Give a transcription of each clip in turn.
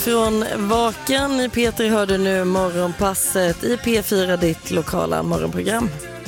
Från Vaken, Peter hörde nu morgonpasset i P4, ditt lokala morgonprogram.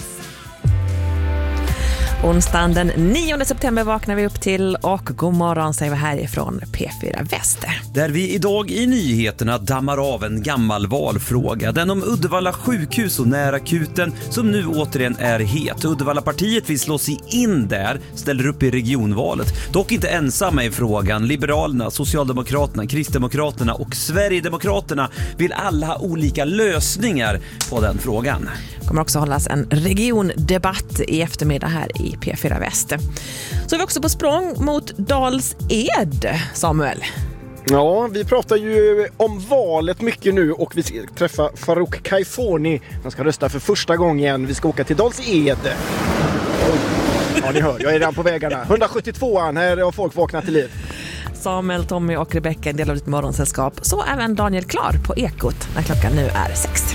Onsdagen den 9 september vaknar vi upp till och god morgon säger vi härifrån P4 Väster. Där vi idag i nyheterna dammar av en gammal valfråga. Den om Uddevalla sjukhus och närakuten som nu återigen är het. Uddevallapartiet vill slå sig in där, ställer upp i regionvalet. Dock inte ensamma i frågan. Liberalerna, Socialdemokraterna, Kristdemokraterna och Sverigedemokraterna vill alla ha olika lösningar på den frågan. Det kommer också hållas en regiondebatt i eftermiddag här i P4 Väster. Så är vi också på språng mot Dals Ed, Samuel. Ja, vi pratar ju om valet mycket nu och vi ska träffa Farouk Kaifoni. Han ska rösta för första gången. Vi ska åka till Dals Ed. Ja, ni hör, jag är redan på vägarna. 172an, här har folk vaknat till liv. Samuel, Tommy och Rebecca, en del av ditt morgonsällskap. Så även Daniel Klar på Ekot när klockan nu är 6.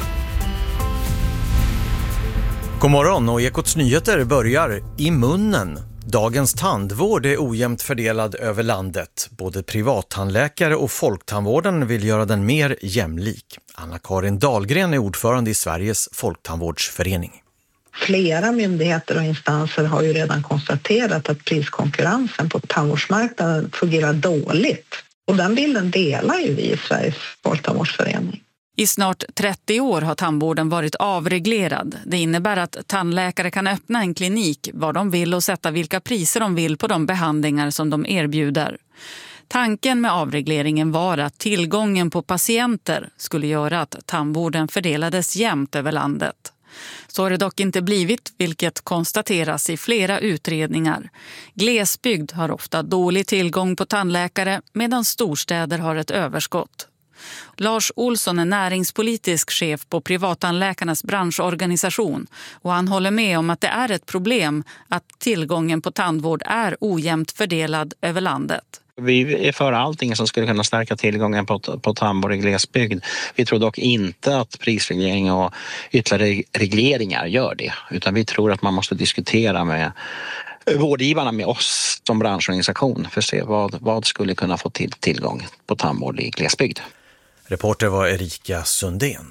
God morgon och Ekots nyheter börjar i munnen. Dagens tandvård är ojämnt fördelad över landet. Både privattandläkare och folktandvården vill göra den mer jämlik. Anna-Karin Dahlgren är ordförande i Sveriges folktandvårdsförening. Flera myndigheter och instanser har ju redan konstaterat att priskonkurrensen på tandvårdsmarknaden fungerar dåligt. Och den bilden delar ju vi i Sveriges folktandvårdsförening. I snart 30 år har tandvården varit avreglerad. Det innebär att tandläkare kan öppna en klinik var de vill och sätta vilka priser de vill på de behandlingar som de erbjuder. Tanken med avregleringen var att tillgången på patienter skulle göra att tandvården fördelades jämnt över landet. Så har det dock inte blivit, vilket konstateras i flera utredningar. Glesbygd har ofta dålig tillgång på tandläkare medan storstäder har ett överskott. Lars Olsson är näringspolitisk chef på privattandläkarnas branschorganisation och han håller med om att det är ett problem att tillgången på tandvård är ojämnt fördelad över landet. Vi är för allting som skulle kunna stärka tillgången på tandvård i glesbygd. Vi tror dock inte att prisreglering och ytterligare regleringar gör det, utan vi tror att man måste diskutera med vårdgivarna, med oss som branschorganisation, för att se vad skulle kunna få tillgång på tandvård i glesbygd. Reporter var Erika Sundén.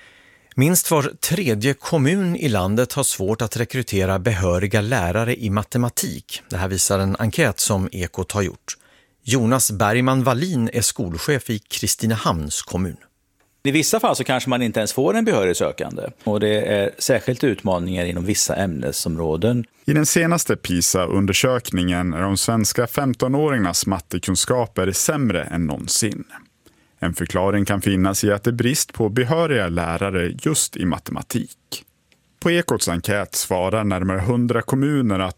Minst var tredje kommun i landet har svårt att rekrytera behöriga lärare i matematik. Det här visar en enkät som Ekot har gjort. Jonas Bergman-Wallin är skolchef i Kristinehamns kommun. I vissa fall så kanske man inte ens får en behörig sökande. Och det är särskilt utmaningar inom vissa ämnesområden. I den senaste PISA-undersökningen är de svenska 15-åringarnas mattekunskaper sämre än någonsin. En förklaring kan finnas i att det är brist på behöriga lärare just i matematik. På Ekots enkät svarar närmare 100 kommuner att